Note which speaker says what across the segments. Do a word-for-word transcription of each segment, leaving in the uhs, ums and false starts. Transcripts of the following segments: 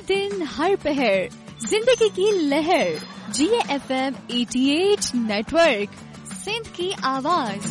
Speaker 1: दिन हर पहर जिंदगी की लहर। जी एफ एम अठासी नेटवर्क, सिंध की आवाज।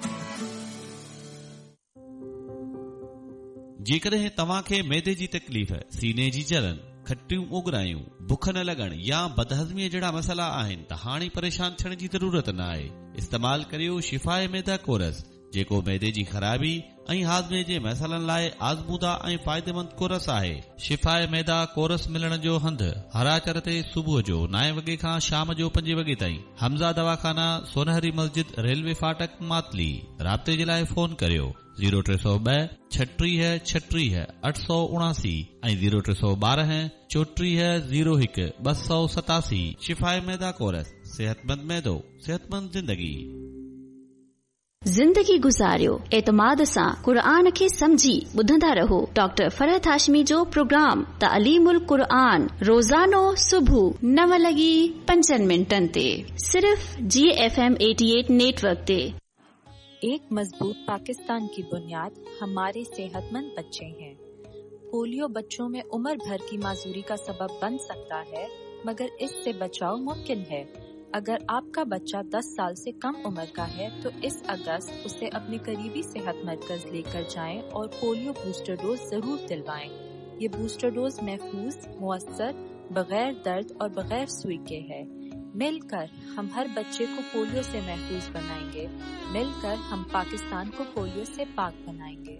Speaker 2: जेकॾहिं तव्हांखे मैदे जी तकलीफ़, सीने जी जलन, खटियूं उगरायूं, बुख न लॻण या बदहज़मीअ जहिड़ा मसइला आहिनि त हाणे परेशान थियण जी ज़रूरत न आहे। इस्तेमाल करियो शिफ़ाए मैदा कोरस, जेको मैदे जी ख़राबी ऐं हाज़मे जे मसइलनि लाइ आज़मूदा ऐं फ़ाइदेमंद कोरस आहे। शिफ़ाए मैदा कोरस मिलण जो हंधि हराचर ते सुबुह जो नव वॻे खां शाम जो पंजे वॻे ताईं। हमज़ा दवाखाना, सोनहरी मस्जिद, रेलवे फाटक, मातली। राब्ते जे लाइ फ़ोन करियो ज़ीरो टे सौ ॿ छटीह छटीह अठ सौ उणासी ऐं ज़ीरो टे सौ ॿारहं चोटीह ज़ीरो हिकु ॿ सौ सतासी। शिफ़ाए मैदा कोरस, सेहतमंद मैदो, सेहतमंद ज़िंदगी।
Speaker 3: ज़िंदगी गुज़ारियो एतमाद सां क़ुरान खे समझी ॿुधंदा रहो। डॉक्टर फरहत हाशमी जो प्रोग्राम तालीमुल क़ुरान रोज़ानो सुबुह नव लॻी पंजनि मिंटनि ते सिर्फ़ जी एफ एम अठासी नेटवर्क ते।
Speaker 4: एक मजबूत पाकिस्तान की बुनियाद हमारे सेहतमंद बच्चे हैं। पोलियो बच्चों में उम्र भर की माजूरी का सबब बन सकता है, मगर इससे बचाव मुमकिन है। अगर आपका बच्चा दस साल से कम उम्र का है तो इस अगस्त उसे अपने करीबी सेहत मरकज लेकर जाएं और पोलियो बूस्टर डोज जरूर दिलवाएं। ये बूस्टर डोज महफूज, मुअस्सर, बगैर दर्द और बगैर सुई के है। मिलकर हम हर बच्चे को पोलियो से महफूज बनाएंगे। मिलकर हम पाकिस्तान को पोलियो से पाक बनाएंगे।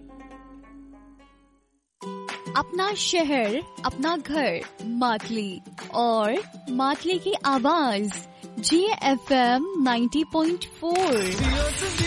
Speaker 1: अपना शहर, अपना घर, मातली और मातली की आवाज। जी एफ एम नब्बे पॉइंट चार।